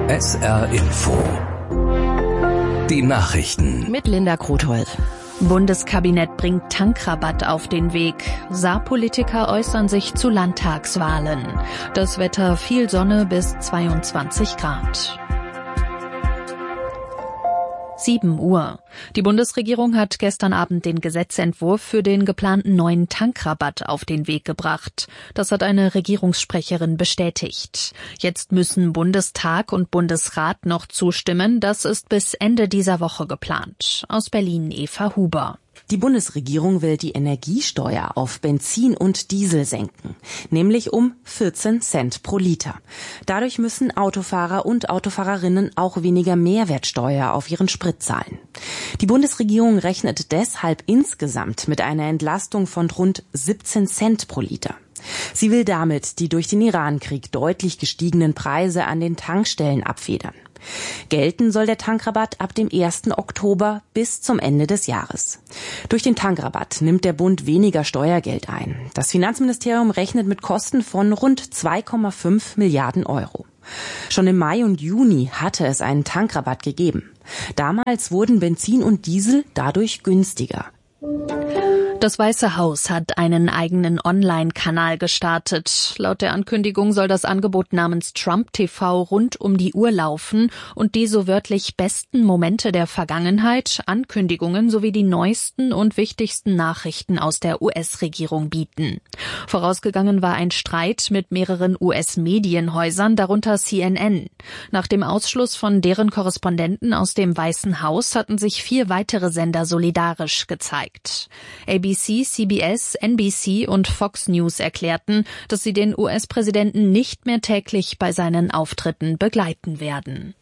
SR Info. Die Nachrichten. Mit Linda Grothold. Bundeskabinett bringt Tankrabatt auf den Weg. Saarpolitiker äußern sich zu Landtagswahlen. Das Wetter viel Sonne bis 22 Grad. 7 Uhr. Die Bundesregierung hat gestern Abend den Gesetzentwurf für den geplanten neuen Tankrabatt auf den Weg gebracht. Das hat eine Regierungssprecherin bestätigt. Jetzt müssen Bundestag und Bundesrat noch zustimmen. Das ist bis Ende dieser Woche geplant. Aus Berlin Eva Huber. Die Bundesregierung will die Energiesteuer auf Benzin und Diesel senken, nämlich um 14 Cent pro Liter. Dadurch müssen Autofahrer und Autofahrerinnen auch weniger Mehrwertsteuer auf ihren Sprit zahlen. Die Bundesregierung rechnet deshalb insgesamt mit einer Entlastung von rund 17 Cent pro Liter. Sie will damit die durch den Irankrieg deutlich gestiegenen Preise an den Tankstellen abfedern. Gelten soll der Tankrabatt ab dem 1. Oktober bis zum Ende des Jahres. Durch den Tankrabatt nimmt der Bund weniger Steuergeld ein. Das Finanzministerium rechnet mit Kosten von rund 2,5 Milliarden Euro. Schon im Mai und Juni hatte es einen Tankrabatt gegeben. Damals wurden Benzin und Diesel dadurch günstiger. Das Weiße Haus hat einen eigenen Online-Kanal gestartet. Laut der Ankündigung soll das Angebot namens Trump TV rund um die Uhr laufen und die so wörtlich besten Momente der Vergangenheit, Ankündigungen sowie die neuesten und wichtigsten Nachrichten aus der US-Regierung bieten. Vorausgegangen war ein Streit mit mehreren US-Medienhäusern, darunter CNN. Nach dem Ausschluss von deren Korrespondenten aus dem Weißen Haus hatten sich 4 weitere Sender solidarisch gezeigt. ABC, CBS, NBC und Fox News erklärten, dass sie den US-Präsidenten nicht mehr täglich bei seinen Auftritten begleiten werden.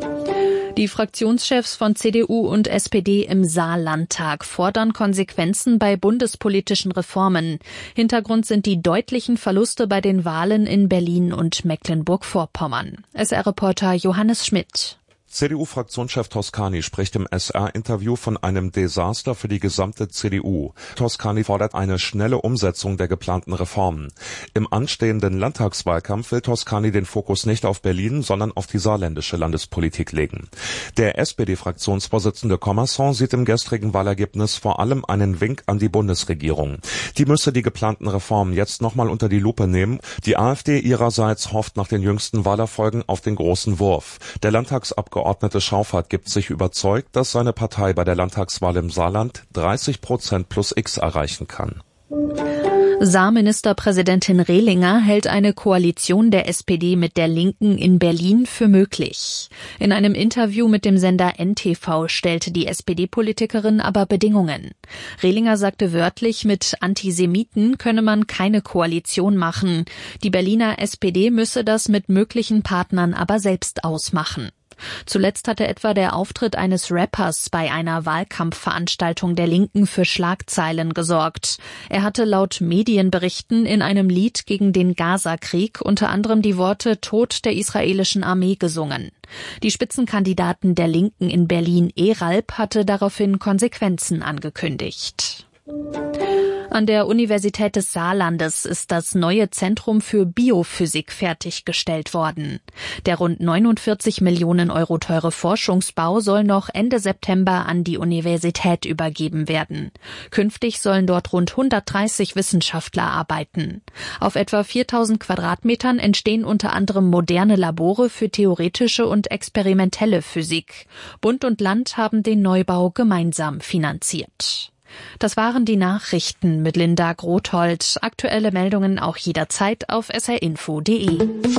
Die Fraktionschefs von CDU und SPD im Saarlandtag fordern Konsequenzen bei bundespolitischen Reformen. Hintergrund sind die deutlichen Verluste bei den Wahlen in Berlin und Mecklenburg-Vorpommern. SR-Reporter Johannes Schmidt. CDU-Fraktionschef Toscani spricht im SR-Interview von einem Desaster für die gesamte CDU. Toscani fordert eine schnelle Umsetzung der geplanten Reformen. Im anstehenden Landtagswahlkampf will Toscani den Fokus nicht auf Berlin, sondern auf die saarländische Landespolitik legen. Der SPD-Fraktionsvorsitzende Commerson sieht im gestrigen Wahlergebnis vor allem einen Wink an die Bundesregierung. Die müsse die geplanten Reformen jetzt nochmal unter die Lupe nehmen. Die AfD ihrerseits hofft nach den jüngsten Wahlerfolgen auf den großen Wurf. Der Landtagsabgeordnete Schauffert gibt sich überzeugt, dass seine Partei bei der Landtagswahl im Saarland 30% plus X erreichen kann. Saarministerpräsidentin Rehlinger hält eine Koalition der SPD mit der Linken in Berlin für möglich. In einem Interview mit dem Sender NTV stellte die SPD-Politikerin aber Bedingungen. Rehlinger sagte wörtlich, mit Antisemiten könne man keine Koalition machen. Die Berliner SPD müsse das mit möglichen Partnern aber selbst ausmachen. Zuletzt hatte etwa der Auftritt eines Rappers bei einer Wahlkampfveranstaltung der Linken für Schlagzeilen gesorgt. Er hatte laut Medienberichten in einem Lied gegen den Gaza-Krieg unter anderem die Worte Tod der israelischen Armee gesungen. Die Spitzenkandidaten der Linken in Berlin, Eralb, hatte daraufhin Konsequenzen angekündigt. An der Universität des Saarlandes ist das neue Zentrum für Biophysik fertiggestellt worden. Der rund 49 Millionen Euro teure Forschungsbau soll noch Ende September an die Universität übergeben werden. Künftig sollen dort rund 130 Wissenschaftler arbeiten. Auf etwa 4000 Quadratmetern entstehen unter anderem moderne Labore für theoretische und experimentelle Physik. Bund und Land haben den Neubau gemeinsam finanziert. Das waren die Nachrichten mit Linda Grothold. Aktuelle Meldungen auch jederzeit auf srinfo.de.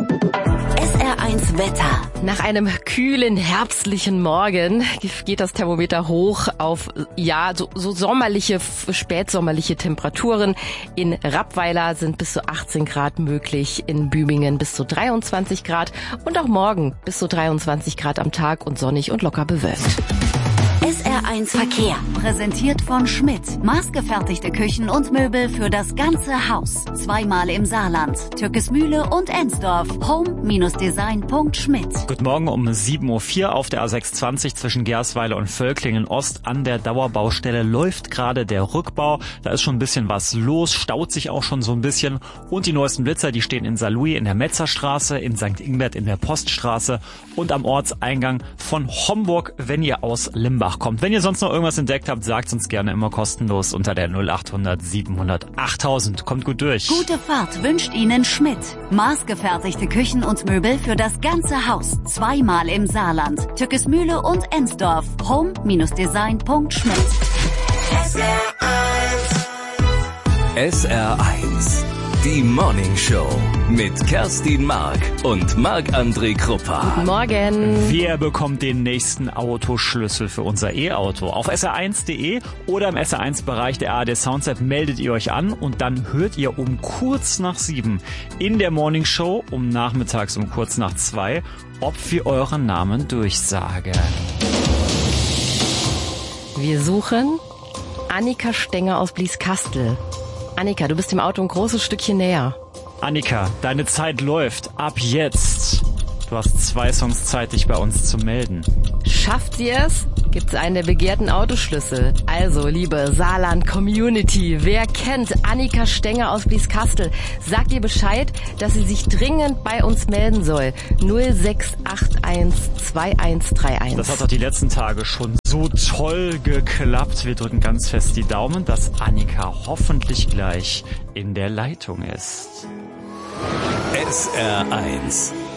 SR1 Wetter. Nach einem kühlen herbstlichen Morgen geht das Thermometer hoch auf so sommerliche, spätsommerliche Temperaturen. In Rappweiler sind bis zu 18 Grad möglich, in Bübingen bis zu 23 Grad und auch morgen bis zu 23 Grad am Tag und sonnig und locker bewölkt. SR SR1 Verkehr. Präsentiert von Schmidt. Maßgefertigte Küchen und Möbel für das ganze Haus. Zweimal im Saarland. Türkesmühle und Ensdorf. Home-Design.schmidt. Guten Morgen um 7.04 Uhr auf der A620 zwischen Gersweiler und Völklingen Ost an der Dauerbaustelle läuft gerade der Rückbau. Da ist schon ein bisschen was los, staut sich auch schon so ein bisschen. Und die neuesten Blitzer, die stehen in Saarlouis in der Metzerstraße, in St. Ingbert in der Poststraße und am Ortseingang von Homburg, wenn ihr aus Limbach kommt. Wenn ihr sonst noch irgendwas entdeckt habt, sagt uns gerne immer kostenlos unter der 0800 700 8000. Kommt gut durch. Gute Fahrt wünscht Ihnen Schmidt. Maßgefertigte Küchen und Möbel für das ganze Haus. Zweimal im Saarland. Türkesmühle und Ensdorf. Home-Design.schmidt. SR1, die Morning Show mit Kerstin Mark und Marc-André Kruppa. Guten Morgen. Wer bekommt den nächsten Autoschlüssel für unser E-Auto? Auf sr1.de oder im SR1-Bereich der ARD Sounds App meldet ihr euch an und dann hört ihr um kurz nach 7 in der Morning Show nachmittags um kurz nach 2, ob wir euren Namen durchsagen. Wir suchen Annika Stenger aus Blieskastel. Annika, du bist dem Auto ein großes Stückchen näher. Annika, deine Zeit läuft. Ab jetzt. Du hast 2 Songs Zeit, dich bei uns zu melden. Schafft sie es? Gibt's einen der begehrten Autoschlüssel. Also, liebe Saarland-Community, wer kennt Annika Stenger aus Blieskastel? Sagt ihr Bescheid, dass sie sich dringend bei uns melden soll. 0681213131. Das hat doch die letzten Tage schon so toll geklappt. Wir drücken ganz fest die Daumen, dass Annika hoffentlich gleich in der Leitung ist. SR1